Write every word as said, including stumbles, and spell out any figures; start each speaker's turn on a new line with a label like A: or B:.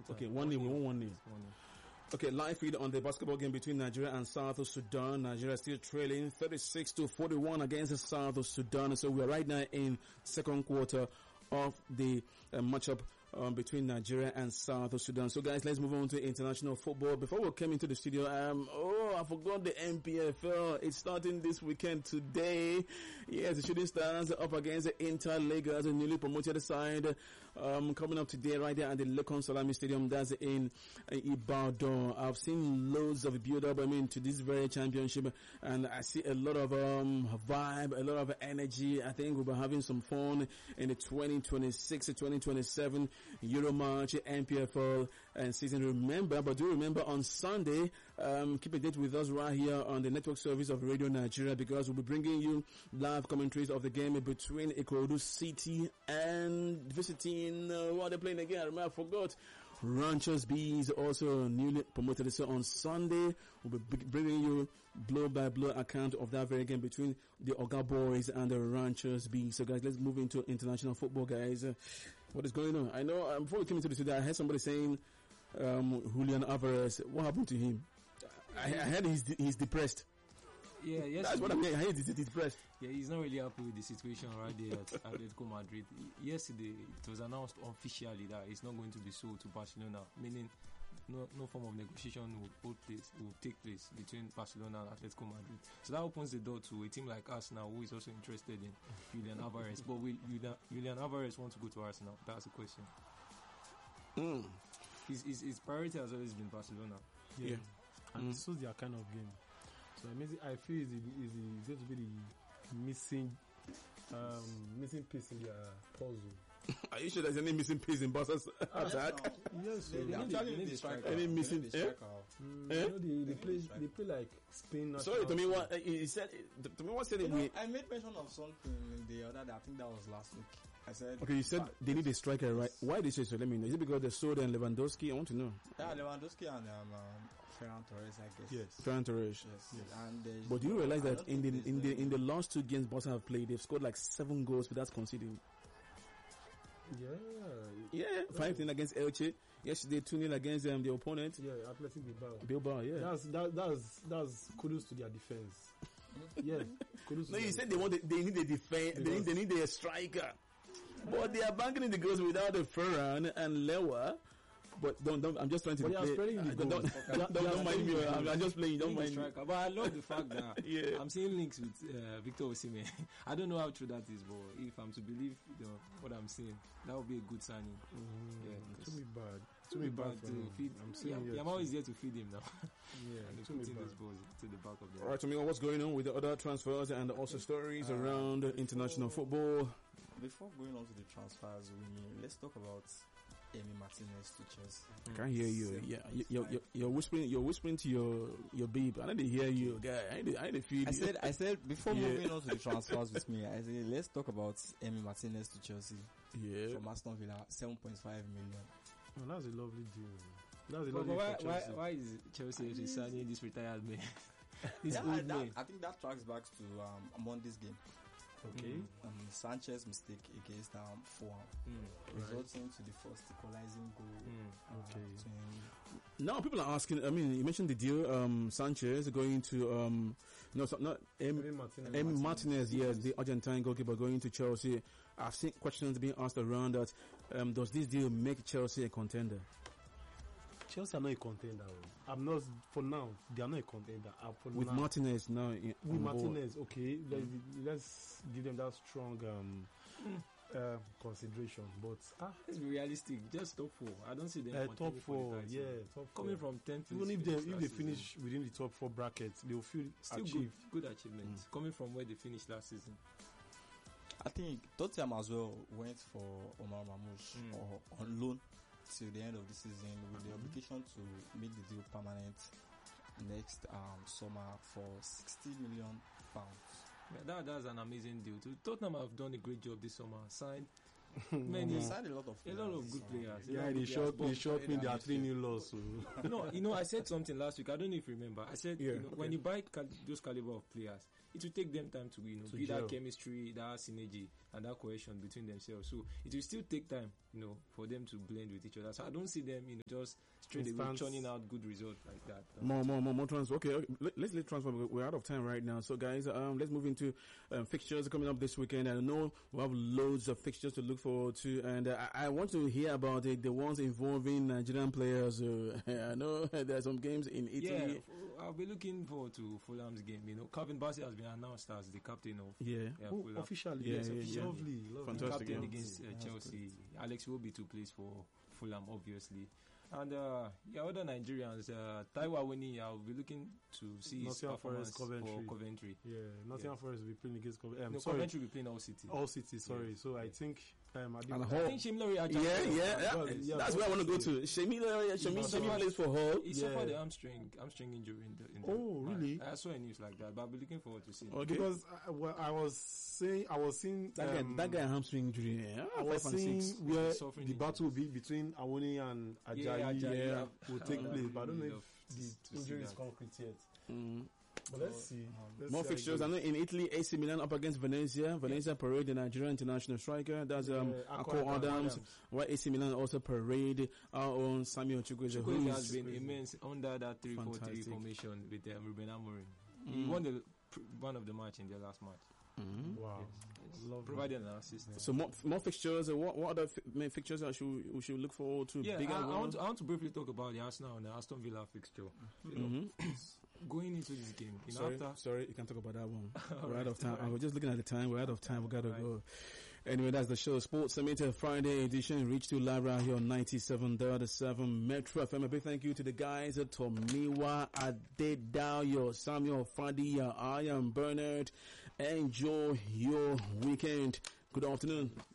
A: time.
B: Okay, one nil. We won one nil. Okay, live feed on the basketball game between Nigeria and South Sudan. Nigeria still trailing thirty-six to forty-one against South Sudan. So we're right now in second quarter of the uh, matchup um, between Nigeria and South Sudan. So guys, let's move on to international football. Before we came into the studio, um, oh, I forgot the N P F L. It's starting this weekend today. Yes, the Shooting Stars up against the Inter Lagos, a newly promoted side, um, coming up today right there at the Lekon Salami Stadium. That's in uh, Ibadan. I've seen loads of build-up, I mean, to this very championship, and I see a lot of um vibe, a lot of energy. I think we'll be having some fun in the twenty twenty-six to twenty twenty-seven Euro March, N P F L and season. Remember, but do remember on Sunday, um, keep a date with us right here on the network service of Radio Nigeria, because we'll be bringing you live commentaries of the game between Ikorodu City and visiting, uh, what are they playing again? I remember, I forgot. Ranchers Bees, also newly promoted. So on Sunday, we'll be bringing you blow by blow account of that very game between the Oga Boys and the Ranchers Bees. So guys, let's move into international football, guys. Uh, what is going on? I know, um, before we came into the studio, I heard somebody saying, um, Julian Alvarez, what happened to him? I, I heard he's, he's depressed.
A: Yeah, yes.
B: That's what I'm saying. I heard he's depressed.
A: Yeah, he's not really happy with the situation right there at Atletico Madrid. Yesterday, it was announced officially that it's not going to be sold to Barcelona, meaning no no form of negotiation will, hold place, will take place between Barcelona and Atletico Madrid. So that opens the door to a team like Arsenal, who is also interested in Julian Alvarez. But will Julian, Julian Alvarez want to go to Arsenal? That's the question.
B: Mm.
A: His, his, his priority has always been Barcelona.
C: Yeah.
B: Yeah.
C: And
B: Mm.
C: it suits their kind of game. So I feel it's, it's, it's going to be the missing um, missing piece in their puzzle.
B: Are you sure there's any missing piece in Barca's attack?
C: Yes,
A: They- they
C: so
A: need the- they need the striker.
B: Any missing?
D: The
B: Eh?
D: striker.
C: Mm,
B: Eh?
C: you know, they, they play they play like Spain.
B: Sorry,
C: national
B: to me,
C: team.
B: what uh, he said. To me, what said
D: You
B: it?
D: know,
B: We,
D: I made mention of something the other day. I think that was last week. I said,
B: okay, you said
D: but-
B: they need a striker, right? Why they say so? Let me know. Is it because they sold and Lewandowski? I want to know.
D: Yeah, Lewandowski and um, um, Ferran Torres, I guess.
C: Yes.
B: Ferran Torres.
D: Yes. And they,
B: But do you realize
D: I
B: that
D: don't
B: in the
D: think
B: in
D: there's
B: the in the last two games Barca have played, they've scored like seven goals without conceding.
C: Yeah.
B: Yeah, five nil against Elche. Yesterday, two nil against um, the opponent
C: Yeah, Athletic Bilbao.
B: Bilbao. Yeah.
C: That's that, that's that's kudos to their defense. Yeah, kudos.
B: No,
C: to
B: you
C: their
B: said they want a, they need a defense. They need, they need a striker, but they are banking in the goals without the Ferran and Lewa. But don't, don't, I'm just trying to
C: But they are
B: play.
C: spreading the
B: uh, don't,
C: goals.
B: don't, don't, don't mind me. I'm, I'm just playing. Don't
A: Being a
B: mind me.
A: striker. But I love the fact that
B: Yeah.
A: I'm seeing links with uh, Victor Osimhen. I don't know how true that is, but if I'm to believe you know, what I'm seeing, that would be a good signing.
C: Mm,
A: Yeah,
C: too me bad.
A: Too
C: Too me bad
A: bad
C: for
A: to
C: him.
A: feed.
C: I'm
A: Yeah,
C: saying yes.
A: Yamaha is here to feed him now.
C: Yeah,
A: and they're
C: too me
A: putting those
C: bad.
A: balls to the back of the
B: All right, Tomiwa, what's going on with the other transfers and also stories
D: Uh,
B: around international football?
D: Before going on to the transfers, we let's talk about Emi Martinez to Chelsea.
B: I can't hear you. Yeah, you- you're, you're, you're whispering. You're whispering to your your babe. I need to hear you, guy. I need to, I need to feed
D: I
B: you.
D: said, I said before
B: Yeah.
D: moving on to the transfers with me, I said let's talk about Emi Martinez to Chelsea
B: yeah.
D: from Aston Villa, seven point five million.
C: Oh, that's a lovely deal. That's a
A: But,
C: lovely
A: but
C: for
A: why,
C: Chelsea.
A: why, why is Chelsea actually signing this retired man? this
D: Yeah,
A: old man.
D: that, I think that tracks back to um, Monday's game.
C: Okay.
D: Um, Sanchez mistake against um, Fulham,
A: Mm.
D: resulting to the first equalizing goal.
A: Mm.
D: uh,
C: Okay.
D: between-
B: Now people are asking. I mean, you mentioned the deal. Um, Sanchez going to um, no, so- not M.
C: Emi Martinez.
B: Emi Martinez, yes, the Argentine goalkeeper going to Chelsea. I've seen questions being asked around that. Um, does this deal make Chelsea a contender?
C: Chelsea are not a contender. oh. I'm not for now. They are not a contender. Uh, for
B: With
C: now.
B: Martinez now, in,
C: with
B: on board.
C: Martinez, okay. Let's, let's give them that strong um, uh, consideration. But ah,
A: Let's be realistic. Just top four. I don't see them
C: uh, top
A: contending for the
C: four,
A: title.
C: yeah, top four.
A: Coming from tenth,
C: even if they if they finish within the top four brackets, they will feel
A: still
C: achieved.
A: good, good achievement. Coming from where they finished last season.
D: I think Tottenham as well went for Omar Mamouche
A: Mm.
D: or on loan till the end of the season with the obligation to make the deal permanent next um, summer for sixty million pounds.
A: Yeah, that that's an amazing deal. too. Tottenham have done a great job this summer. Signed
D: They
A: many,
D: signed a lot of
A: a lot of
D: players
A: good
D: this
A: players. A
C: Yeah,
A: lot of
C: they
A: good
C: shot
A: players,
C: they shot me. They are
D: Yeah,
C: three new loss. So.
A: but- No, you know, I said something last week. I don't know if you remember. I said
B: Yeah,
A: you know,
B: okay.
A: when you buy cal- those caliber of players, it will take them time to you know
C: To
A: build
C: gel.
A: that chemistry, that synergy, and that cohesion between themselves. So it will still take time, you know, for them to blend with each other. So I don't see them, you know, just straight away
C: Instant.
A: churning out good results like that. Um,
B: More, more, more, more transfer. Okay, okay. Let, let's let transfer. We're out of time right now. So, guys, um, let's move into um, fixtures coming up this weekend. I know we have loads of fixtures to look forward to, and uh, I, I want to hear about it. The ones involving Nigerian players. Uh, I know there are some games in
A: Yeah,
B: Italy.
A: f- I'll be looking forward to Fulham's game. You know, Calvin Bassey has been announced as the captain of
B: Yeah.
A: yeah,
C: Oh,
A: Fulham.
C: officially,
B: Yeah,
C: yes,
B: yeah,
C: officially.
B: yeah.
C: Lovely, lovely.
B: Fantastic
A: Captain
B: game.
A: against uh, Chelsea. Alex Iwobi took place for Fulham, obviously. And uh, yeah, other Nigerians, uh, Taiwo Awoniyi, I'll be looking to see his
C: Nottingham
A: performance
C: Forest, Coventry.
A: for Coventry.
C: Yeah, Nottingham Forest will be playing against Coventry. Um,
A: No,
C: sorry,
A: Coventry will be playing All City.
C: All City. Sorry,
A: Yeah.
C: so I think um,
B: And
C: Adiba-
A: I
B: Hull.
A: think Shimlori
B: Yeah,
A: Ajayi.
B: yeah, yeah.
C: well, yeah,
B: That's where I want to go to. Shemi, Shemi,
A: He
B: Shemi
A: suffered-
B: plays for Hull.
A: He
C: Yeah.
A: suffered a hamstring, hamstring injury in the. In the
C: Oh,
A: match.
C: really?
A: I saw a news like that, but I'll be looking forward to seeing. it.
B: Okay.
C: because I, well, I was saying, I was seeing
B: That guy,
C: um,
B: that guy hamstring injury. Yeah,
C: I was
B: five and
C: seeing
B: six.
C: where
A: suffering
C: the
A: injuries.
C: battle will be between Awoni and Ajayi,
A: Yeah, Ajayi,
C: yeah,
A: yeah.
C: will
A: I
C: take
A: would
C: place. But I don't know
A: really
C: if
A: love
C: the
A: to see
C: injury is
A: that.
C: concrete yet.
B: Mm.
C: But let's see. Let's
B: More
C: see how it
B: fixtures. I
C: goes.
B: know in Italy, A C Milan up against Venezia. Venezia parade the Nigerian international striker. That's um,
C: Yeah,
B: Akko
C: Akko
B: Adams. While A C Milan also parade our own Samuel Chukwueze, who
A: Chukwueze has
B: is
A: been immense under that three four three
B: Fantastic.
A: formation with um, Ruben Amorim. He
B: Mm.
A: won the pr- one of the match in their last match.
B: Mhm.
C: Wow.
A: Yes.
C: Lovely.
A: Provided an assist.
B: So more, more fixtures. Uh, what, what other fi- main fixtures that should, we should look forward to?
A: Yeah,
B: Bigger
A: I, I,
B: ones?
A: want to, I want to briefly talk about the Arsenal and the Aston Villa fixture. You know,
B: Mhm.
A: going into this game, you know,
B: Sorry,
A: after
B: sorry, you can talk about that one. We're
A: Alright,
B: out of time. I
A: alright.
B: was just looking at the time. We're out of time. We gotta
A: Alright.
B: go. Anyway, that's the show. Sports Summit uh, Friday edition. Reach to live right here on ninety-seven point seven Metro F M. A big thank you to the guys at Tomiwa Adedayo, Samuel Fadia, I am Bernard. Enjoy your weekend. Good afternoon.